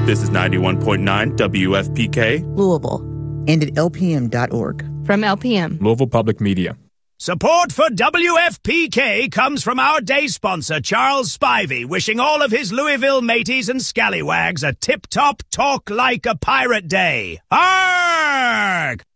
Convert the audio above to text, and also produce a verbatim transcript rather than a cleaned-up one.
This is ninety-one point nine W F P K, Louisville, and at L P M dot org. From L P M, Louisville Public Media. Support for W F P K comes from our day sponsor, Charles Spivey, wishing all of his Louisville mateys and scallywags a tip-top talk like a pirate day. Arrgh!